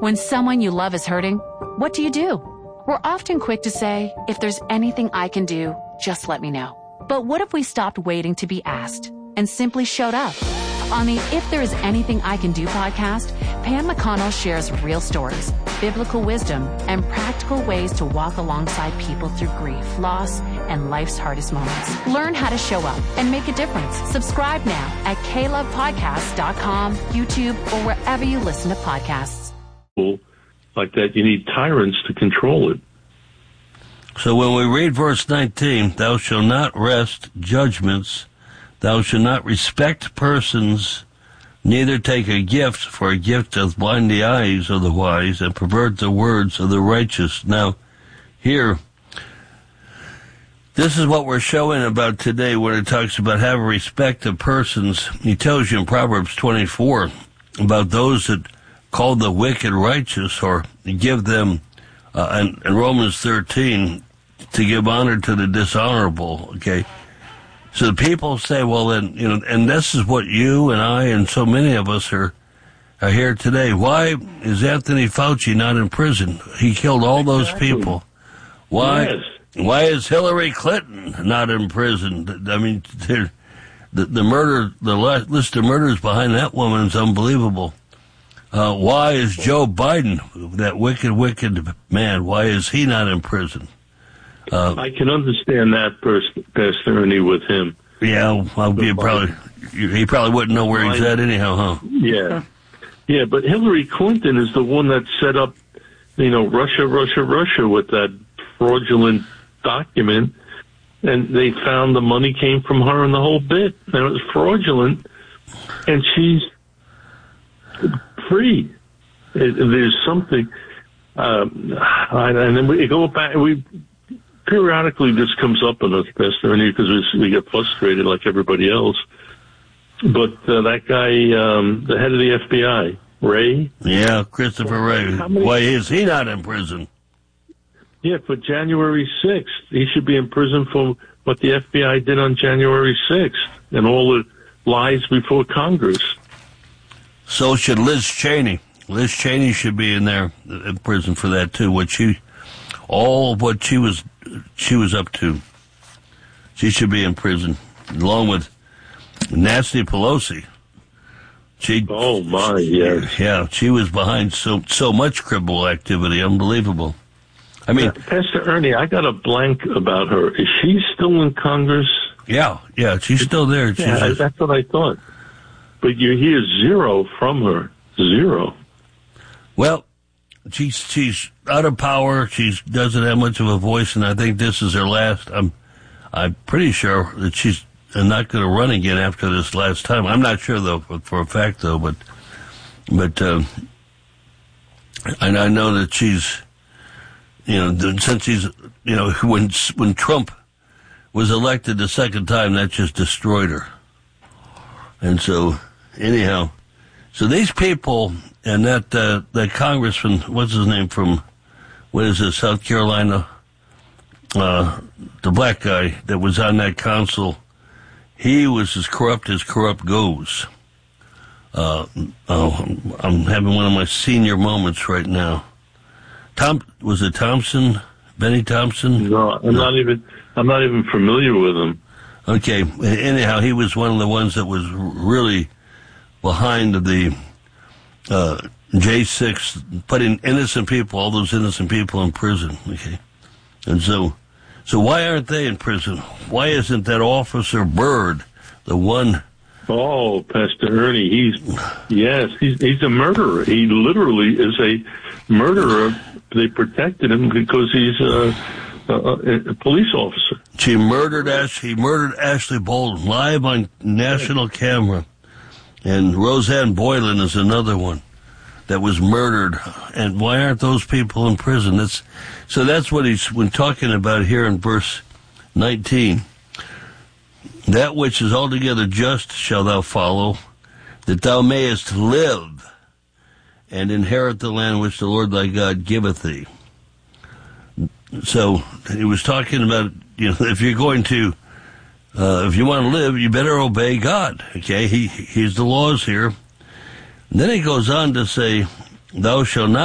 When someone you love is hurting, what do? We're often quick to say, if there's anything I can do, just let me know. But what if we stopped waiting to be asked and simply showed up? On the If There Is Anything I Can Do podcast, Pam McConnell shares real stories, biblical wisdom, and practical ways to walk alongside people through grief, loss, and life's hardest moments. Learn how to show up and make a difference. Subscribe now at KLovePodcasts.com, YouTube, or wherever you listen to podcasts. Like that, you need tyrants to control it. So when we read verse 19, thou shalt not wrest judgments, thou shalt not respect persons, neither take a gift, for a gift doth blind the eyes of the wise and pervert the words of the righteous. Now, here, this is what we're showing about today when it talks about having respect of persons. He tells you in Proverbs 24 about those that call the wicked righteous, or give them, and Romans 13, to give honor to the dishonorable, okay? So people say, well, then, and this is what you and I and so many of us are here today. Why is Anthony Fauci not in prison? He killed all those people. Why? Yes. Why is Hillary Clinton not in prison? I mean, the murder, the list of murders behind that woman is unbelievable. Why is Joe Biden, that wicked man, why is he not in prison? I can understand that, Pastor Ernie, with him. Yeah, he probably wouldn't know where he's at anyhow, huh? Yeah, but Hillary Clinton is the one that set up, Russia with that fraudulent document, and they found the money came from her and the whole bit, and it was fraudulent, and she's free. There's something, and then we go back, periodically this comes up in us, Pastor Ernie, because we get frustrated like everybody else. But that guy, the head of the FBI, Wray. Yeah, Christopher Wray. Why is he not in prison? Yeah, for January 6th. He should be in prison for what the FBI did on January 6th and all the lies before Congress. So should Liz Cheney. Liz Cheney should be in prison for that too. All of what she was up to. She should be in prison, along with Nancy Pelosi. Yes. Yeah, she was behind so much criminal activity, unbelievable. I mean, Pastor Ernie, I got a blank about her. Is she still in Congress? Yeah, she's still there. That's what I thought. But you hear zero from her. Zero. Well, she's out of power. She doesn't have much of a voice, and I think this is her last. I'm pretty sure that she's not going to run again after this last time. I'm not sure though, for a fact though, but and I know that she's, since she's, when Trump was elected the second time, that just destroyed her. And so, anyhow, so these people and that congressman, what's his name from, South Carolina, the black guy that was on that council, he was as corrupt goes. I'm having one of my senior moments right now. Was it Thompson? Benny Thompson? No, I'm not even familiar with him. Okay. Anyhow, he was one of the ones that was really behind the J6, putting all those innocent people in prison. Okay. And so why aren't they in prison? Why isn't that Officer Byrd the one? Oh, Pastor Ernie, he's a murderer. He literally is a murderer. They protected him because he's a police officer. He murdered Ashley Bolton live on national camera. And Roseanne Boylan is another one that was murdered. And why aren't those people in prison? That's what he's when talking about here in verse 19. That which is altogether just shall thou follow, that thou mayest live and inherit the land which the Lord thy God giveth thee. So he was talking about, if you're going to, if you want to live, you better obey God. Okay, he's the laws here. And then he goes on to say, thou shalt not